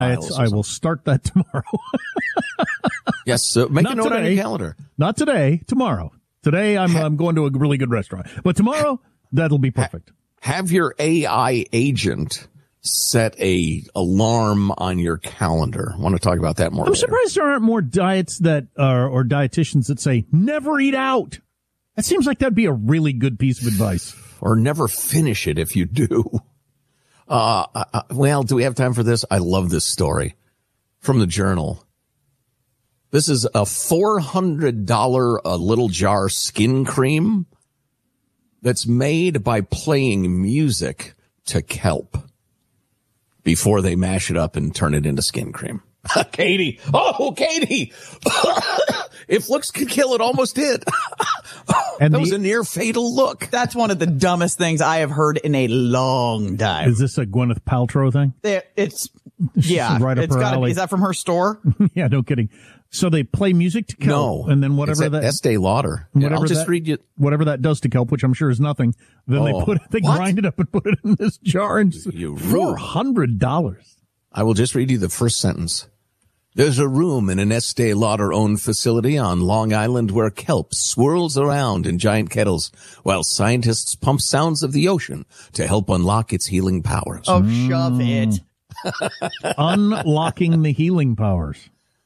I will start that tomorrow. Yes, so make a note on your calendar. Not today, tomorrow. Today I'm going to a really good restaurant. But tomorrow, that'll be perfect. Have your AI agent set a alarm on your calendar. I want to talk about that more later. Surprised there aren't more diets that or dietitians that say never eat out. That seems like that'd be a really good piece of advice. Or never finish it if you do. Well, do we have time for this? I love this story from the Journal. This is a $400 a little jar skin cream that's made by playing music to kelp before they mash it up and turn it into skin cream. Katie. Oh, Katie. If looks could kill, it almost did. And that was a near fatal look. That's one of the dumbest things I have heard in a long time. Is this a Gwyneth Paltrow thing? It's right up her alley. Is that from her store? Yeah, no kidding. So they play music to kelp, and then whatever that Estee Lauder. Whatever I'll just read you whatever that does to kelp, which I'm sure is nothing. Then they grind it up and put it in this jar, and $400. I will just read you the first sentence. There's a room in an Estee Lauder-owned facility on Long Island where kelp swirls around in giant kettles while scientists pump sounds of the ocean to help unlock its healing powers. Oh, shove it. Unlocking the healing powers.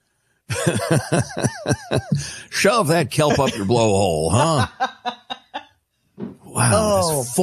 Shove that kelp up your blowhole, huh? Wow, that's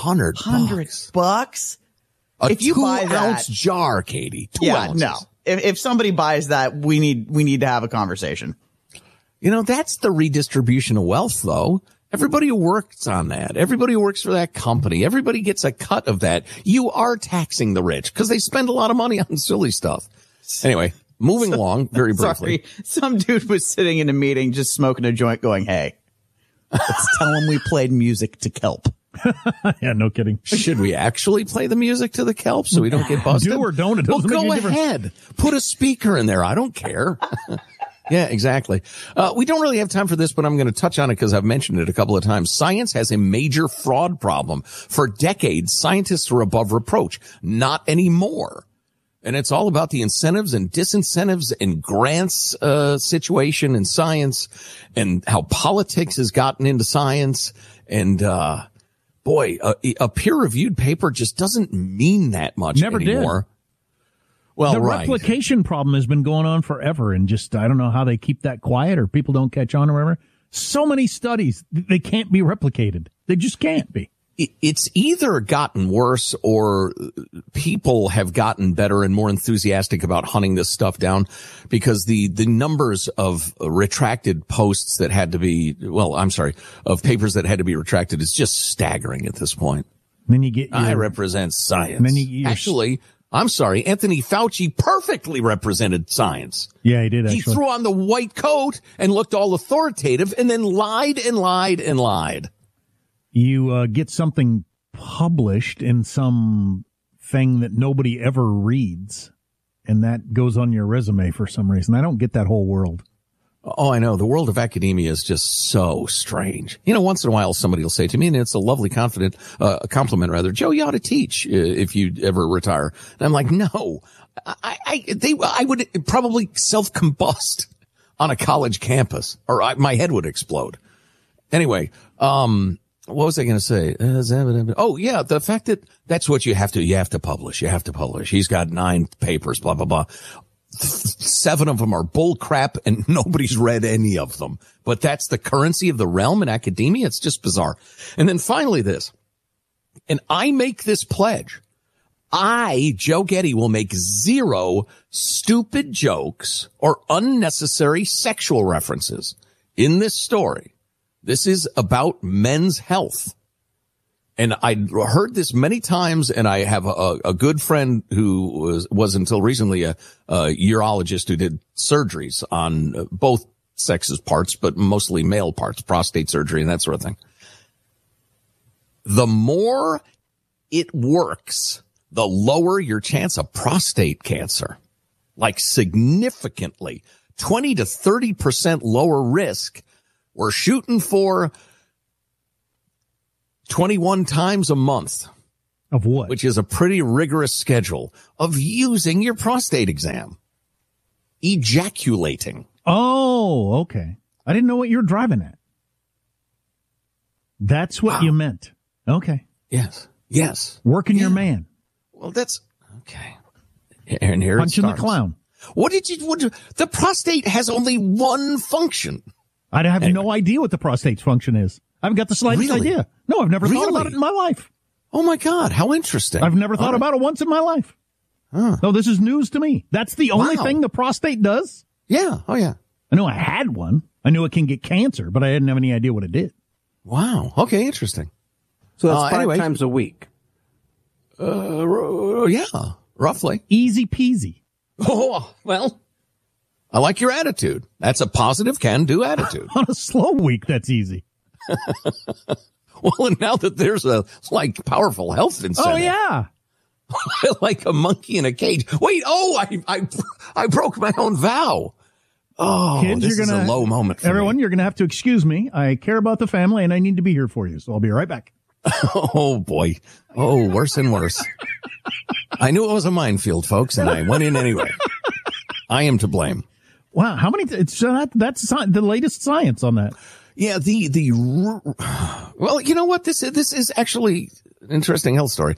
$400. If you buy that 2-ounce jar, Katie. 2 ounces. No. If somebody buys that, we need to have a conversation. You know, that's the redistribution of wealth, though. Everybody who works on that, everybody who works for that company, everybody gets a cut of that. You are taxing the rich because they spend a lot of money on silly stuff. Anyway, moving along very briefly. Sorry, some dude was sitting in a meeting just smoking a joint going, hey, let's tell him we played music to kelp. Yeah, no kidding. Should we actually play the music to the kelp so we don't get busted? Do or don't. It doesn't make any difference. Go ahead. Put a speaker in there. I don't care. Yeah, exactly. We don't really have time for this, but I'm going to touch on it because I've mentioned it a couple of times. Science has a major fraud problem. For decades, scientists were above reproach. Not anymore. And it's all about the incentives and disincentives and grants situation in science and how politics has gotten into science. And boy, a peer-reviewed paper just doesn't mean that much anymore. Did. Well, the replication problem has been going on forever, and just I don't know how they keep that quiet or people don't catch on or whatever. So many studies, they can't be replicated. They just can't be. It's either gotten worse or people have gotten better and more enthusiastic about hunting this stuff down because the numbers of retracted posts that had to be, of papers that had to be retracted is just staggering at this point. And then you get I represent science. And then Anthony Fauci perfectly represented science. Yeah, he did actually. He threw on the white coat and looked all authoritative and then lied and lied and lied. You get something published in some thing that nobody ever reads, and that goes on your resume for some reason. I don't get that whole world. Oh, I know. The world of academia is just so strange. You know, once in a while somebody will say to me, and it's a lovely compliment, rather, Joe, you ought to teach if you ever retire. And I'm like, no, I would probably self-combust on a college campus, or my head would explode. Anyway, what was I going to say? Oh, yeah, the fact that that's what you have to publish. You have to publish. He's got 9 papers, blah, blah, blah. 7 of them are bull crap and nobody's read any of them. But that's the currency of the realm in academia. It's just bizarre. And then finally this, and I make this pledge. Joe Getty, will make 0 stupid jokes or unnecessary sexual references in this story. This is about men's health. And I heard this many times, and I have a good friend who was until recently a urologist who did surgeries on both sexes' parts, but mostly male parts, prostate surgery and that sort of thing. The more it works, the lower your chance of prostate cancer. Like significantly, 20 to 30% lower risk. We're shooting for 21 times a month. Of what? Which is a pretty rigorous schedule of using your prostate exam. Ejaculating. Oh, okay. I didn't know what you were driving at. That's what you meant. Okay. Yes. Working your man. Well, that's okay. And here Punching it the starts. clown. The prostate has only one function. I have no idea what the prostate's function is. I haven't got the slightest idea. No, I've never thought about it in my life. Oh my God, how interesting. I've never thought about it once in my life. No, this is news to me. That's the only thing the prostate does? Yeah. Oh yeah. I know I had one. I knew it can get cancer, but I didn't have any idea what it did. Wow. Okay, interesting. So that's five times a week. Yeah, roughly. Easy peasy. Oh, well, I like your attitude. That's a positive can-do attitude. On a slow week, that's easy. Well, and now that there's a, powerful health incentive. Oh, yeah. Like a monkey in a cage. Wait, I broke my own vow. Oh, Kids, this is a low moment for everyone, me. you're going to have to excuse me. I care about the family, and I need to be here for you, so I'll be right back. Oh, boy. Oh, worse and worse. I knew it was a minefield, folks, and I went in anyway. I am to blame. Wow, how many? That's the latest science on that. Yeah, well, you know what? This is actually an interesting health story.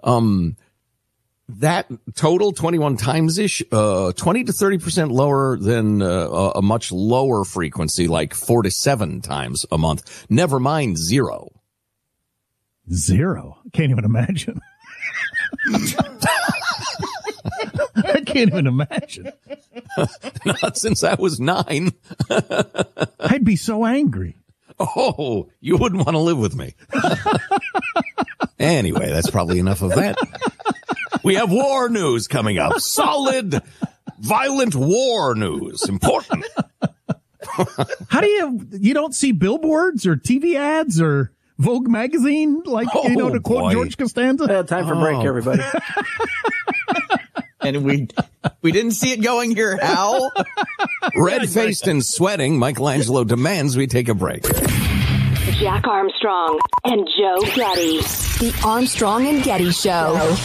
That total 21 times-ish, 20 to 30% lower than a much lower frequency, like 4 to 7 times a month. Never mind 0. 0? Can't even imagine. I can't even imagine. Not since I was 9. I'd be so angry. Oh, you wouldn't want to live with me. Anyway, that's probably enough of that. We have war news coming up. Solid, violent war news. Important. How do you don't see billboards or TV ads or Vogue magazine, to quote George Costanza? Time for break, everybody. And we didn't see it going here, Hal. Red-faced and sweating, Michelangelo demands we take a break. Jack Armstrong and Joe Getty. The Armstrong and Getty Show.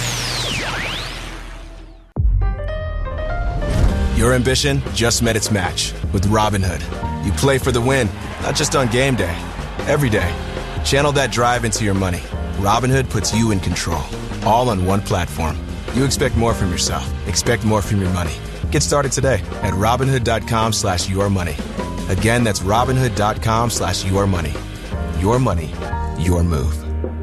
Your ambition just met its match with Robinhood. You play for the win, not just on game day, every day. Channel that drive into your money. Robinhood puts you in control, all on one platform. You expect more from yourself. Expect more from your money. Get started today at Robinhood.com/yourmoney. Again, that's Robinhood.com/yourmoney. Your money, your move.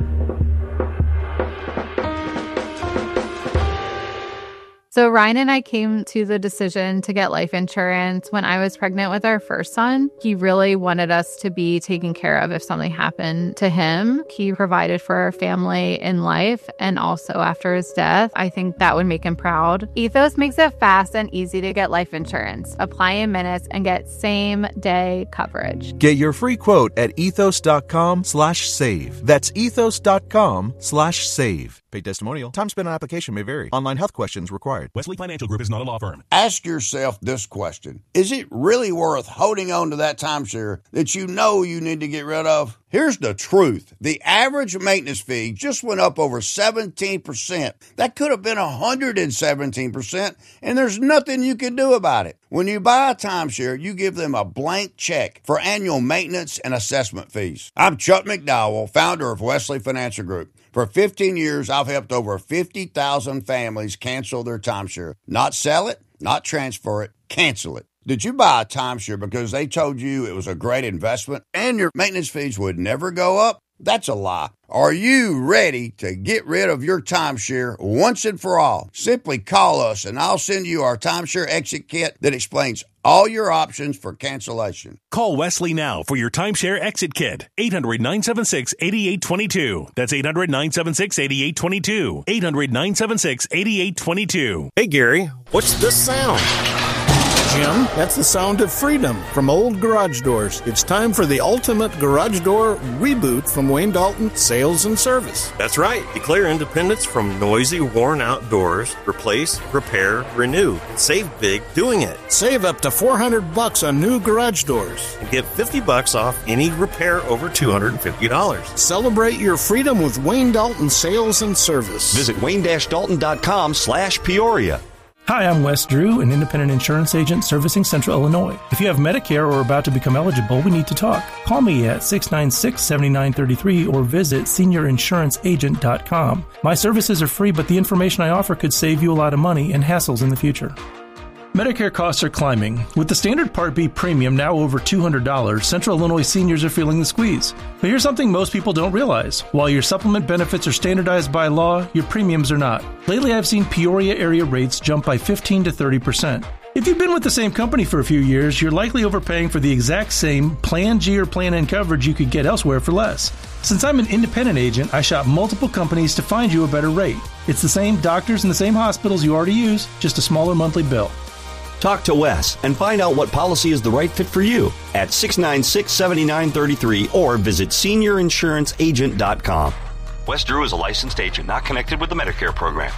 So Ryan and I came to the decision to get life insurance when I was pregnant with our first son. He really wanted us to be taken care of if something happened to him. He provided for our family in life and also after his death. I think that would make him proud. Ethos makes it fast and easy to get life insurance. Apply in minutes and get same-day coverage. Get your free quote at ethos.com/save. That's ethos.com/save. Paid testimonial. Time spent on application may vary. Online health questions required. Wesley Financial Group is not a law firm. Ask yourself this question. Is it really worth holding on to that timeshare that you know you need to get rid of? Here's the truth. The average maintenance fee just went up over 17%. That could have been 117%, and there's nothing you can do about it. When you buy a timeshare, you give them a blank check for annual maintenance and assessment fees. I'm Chuck McDowell, founder of Wesley Financial Group. For 15 years, I've helped over 50,000 families cancel their timeshare. Not sell it, not transfer it, cancel it. Did you buy a timeshare because they told you it was a great investment and your maintenance fees would never go up? That's a lie. Are you ready to get rid of your timeshare once and for all? Simply call us and I'll send you our timeshare exit kit that explains all your options for cancellation. Call Wesley now for your timeshare exit kit. 800-976-8822. That's 800-976-8822. 800-976-8822. Hey, Gary, what's this sound? Jim. That's the sound of freedom from Old Garage Doors. It's time for the ultimate garage door reboot from Wayne Dalton Sales and Service. That's right. Declare independence from noisy, worn-out doors. Replace, repair, renew. Save big doing it. Save up to $400 on new garage doors. And get $50 off any repair over $250. Celebrate your freedom with Wayne Dalton Sales and Service. Visit wayne-dalton.com/Peoria. Hi, I'm Wes Drew, an independent insurance agent servicing Central Illinois. If you have Medicare or are about to become eligible, we need to talk. Call me at 696-7933 or visit seniorinsuranceagent.com. My services are free, but the information I offer could save you a lot of money and hassles in the future. Medicare costs are climbing. With the standard Part B premium now over $200, Central Illinois seniors are feeling the squeeze. But here's something most people don't realize. While your supplement benefits are standardized by law, your premiums are not. Lately, I've seen Peoria area rates jump by 15 to 30%. If you've been with the same company for a few years, you're likely overpaying for the exact same Plan G or Plan N coverage you could get elsewhere for less. Since I'm an independent agent, I shop multiple companies to find you a better rate. It's the same doctors and the same hospitals you already use, just a smaller monthly bill. Talk to Wes and find out what policy is the right fit for you at 696-7933 or visit seniorinsuranceagent.com. Wes Drew is a licensed agent, not connected with the Medicare program.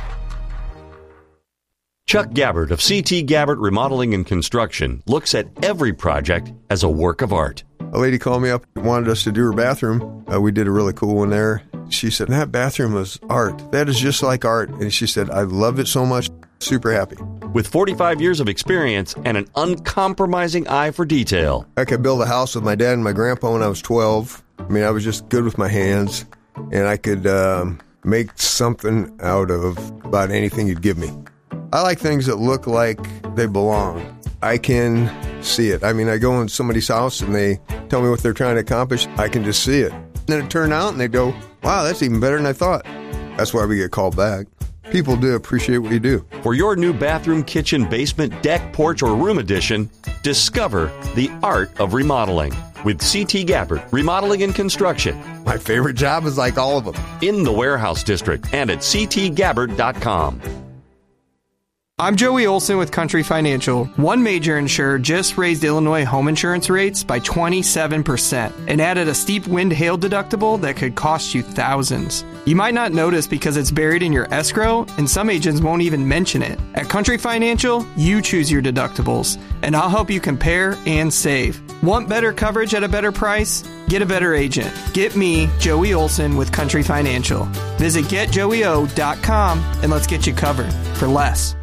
Chuck Gabbard of CT Gabbard Remodeling and Construction looks at every project as a work of art. A lady called me up and wanted us to do her bathroom. We did a really cool one there. She said, that bathroom is art. That is just like art. And she said, I love it so much. Super happy. With 45 years of experience and an uncompromising eye for detail. I could build a house with my dad and my grandpa when I was 12. I mean, I was just good with my hands. And I could make something out of about anything you'd give me. I like things that look like they belong. I can see it. I mean, I go in somebody's house and they tell me what they're trying to accomplish. I can just see it. And then it turned out and they go, wow, that's even better than I thought. That's why we get called back. People do appreciate what you do. For your new bathroom, kitchen, basement, deck, porch, or room addition, discover the art of remodeling with CT Gabbard Remodeling and Construction. My favorite job is like all of them. In the Warehouse District and at ctgabbard.com. I'm Joey Olson with Country Financial. One major insurer just raised Illinois home insurance rates by 27% and added a steep wind hail deductible that could cost you thousands. You might not notice because it's buried in your escrow, and some agents won't even mention it. At Country Financial, you choose your deductibles, and I'll help you compare and save. Want better coverage at a better price? Get a better agent. Get me, Joey Olson, with Country Financial. Visit getjoeyo.com and let's get you covered for less.